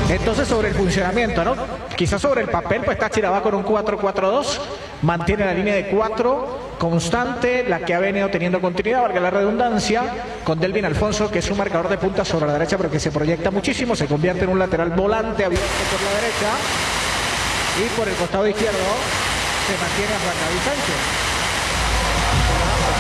Entonces, sobre el funcionamiento, ¿no? Quizás sobre el papel, pues Táchira va con un 4-4-2, mantiene la línea de 4 constante, la que ha venido teniendo continuidad, valga la redundancia, con Delvin Alfonso, que es un marcador de punta sobre la derecha, pero que se proyecta muchísimo, se convierte en un lateral volante abierto por la derecha, y por el costado izquierdo se mantiene a Juan David Sánchez.